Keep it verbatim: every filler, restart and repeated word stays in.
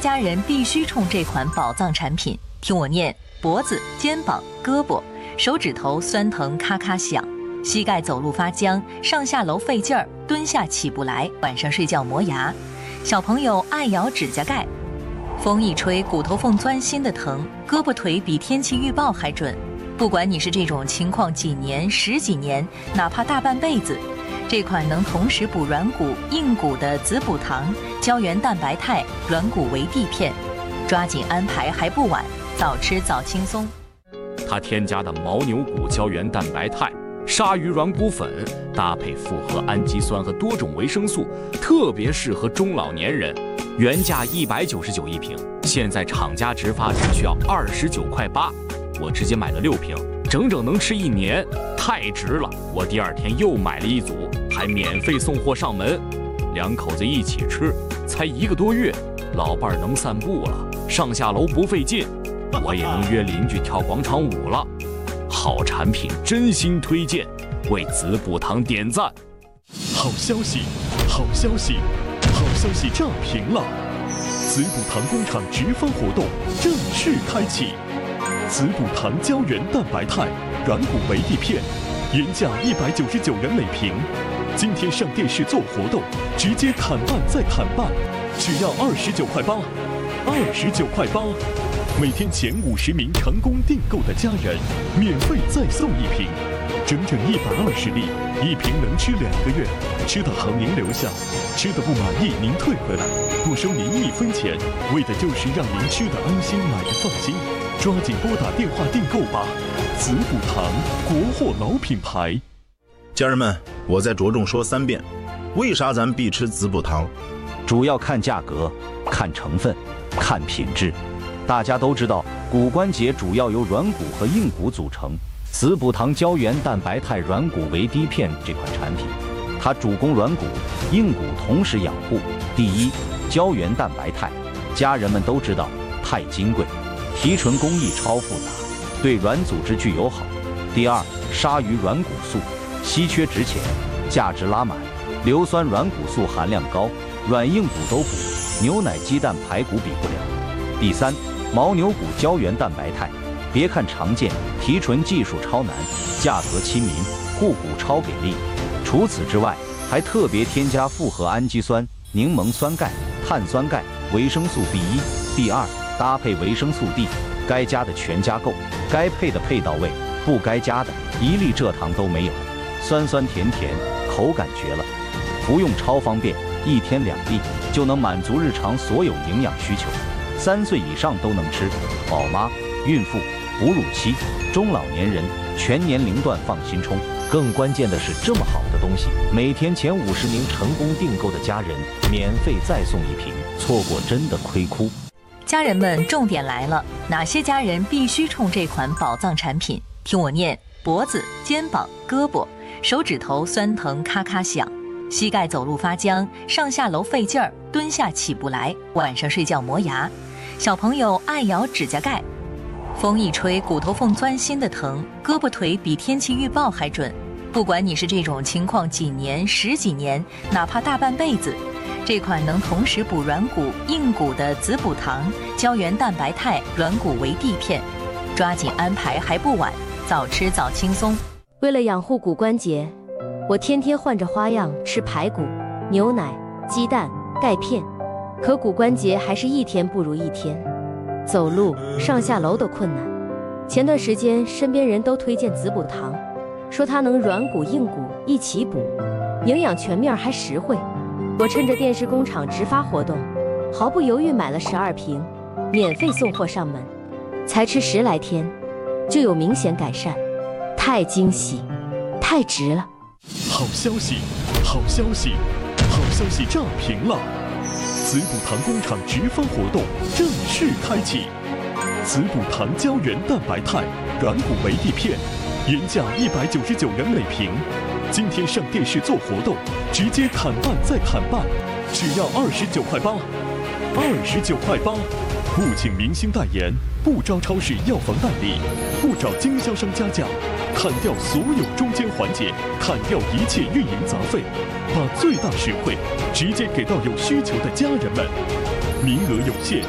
家人必须冲这款宝藏产品？听我念：脖子、肩膀、胳膊、手指头酸疼咔咔响，膝盖走路发僵，上下楼费劲儿，蹲下起不来，晚上睡觉磨牙，小朋友爱咬指甲盖，风一吹骨头缝钻心的疼，胳膊腿比天气预报还准。不管你是这种情况几年、十几年，哪怕大半辈子，这款能同时补软骨、硬骨的子补糖胶原蛋白肽软骨维 D 片，抓紧安排还不晚，早吃早轻松。 它添加的牦牛骨胶原蛋白肽、鲨鱼软骨粉，搭配复合氨基酸和多种维生素，特别适合中老年人。原价一百九十九一瓶，现在厂家直发只需要二十九块八。我直接买了六瓶，整整能吃一年，太值了！我第二天又买了一组，还免费送货上门。两口子一起吃，才一个多月，老伴儿能散步了，上下楼不费劲，我也能约邻居跳广场舞了。好产品，真心推荐，为子补糖点赞。 好消息，好消息，好消息炸屏了！子补糖工厂直发活动正式开启。子补糖胶原蛋白肽软骨维 D 片，原价一百九十九元每瓶，今天上电视做活动，直接砍半再砍半，只要二十九块八，二十九块八，每天前五十名成功订购的家人，免费再送一瓶，整整一百二十粒，一瓶能吃两个月，吃的好您留下，吃的不满意您退回来，不收您一分钱，为的就是让您吃的安心，买的放心。抓紧拨打电话订购吧！子补糖，国货老品牌。 家人们，我再着重说三遍，为啥咱必吃子补糖？ 主要看价格、看成分、看品质。大家都知道，骨关节主要由软骨和硬骨组成。子补糖胶原蛋白肽软骨维 D 片这款产品，它主攻软骨、硬骨同时养护。第一，胶原蛋白肽，家人们都知道，太金贵。提纯工艺超复杂，对软组织具有好。第二，鲨鱼软骨素，稀缺值钱，价值拉满，硫酸软骨素含量高，软硬骨都补，牛奶、鸡蛋、排骨比不了。第三，牦牛骨胶原蛋白肽，别看常见，提纯技术超难，价格亲民，护骨超给力。除此之外，还特别添加复合氨基酸、柠檬酸钙、碳酸钙、维生素 B 一、B 二。搭配维生素 D， 该加的全加够，该配的配到位，不该加的一粒蔗糖都没有，酸酸甜甜，口感绝了。服用超方便，一天两粒就能满足日常所有营养需求，三岁以上都能吃，宝妈、孕妇、哺乳期、中老年人全年龄段放心冲。更关键的是，这么好的东西，每天前五十名成功订购的家人免费再送一瓶，错过真的亏哭。 家人们，重点来了，哪些家人必须冲这款宝藏产品？听我念：脖子、肩膀、胳膊、手指头酸疼咔咔响，膝盖走路发僵，上下楼费劲儿，蹲下起不来，晚上睡觉磨牙，小朋友爱咬指甲盖，风一吹骨头缝钻心的疼，胳膊腿比天气预报还准。不管你是这种情况几年、十几年，哪怕大半辈子，这款能同时补软骨、硬骨的子补糖胶原蛋白肽软骨维 D 片，抓紧安排还不晚，早吃早轻松。 为了养护骨关节，我天天换着花样吃排骨、牛奶、鸡蛋、钙片，可骨关节还是一天不如一天，走路、上下楼都困难。前段时间身边人都推荐子补糖，说它能软骨硬骨一起补，营养全面还实惠。我趁着电视工厂直发活动，毫不犹豫买了十二瓶，免费送货上门，才吃十来天，就有明显改善，太惊喜，太值了！ 好消息，好消息，好消息炸屏了！子补糖工厂直发活动正式开启，子补糖胶原蛋白肽软骨维 D 片，原价一百九十九元每瓶。今天上电视做活动，直接砍半再砍半，只要二十九块八，二十九块八，不请明星代言，不招超市药房代理，不找经销商加价，砍掉所有中间环节，砍掉一切运营杂费，把最大实惠直接给到有需求的家人们。名额有限，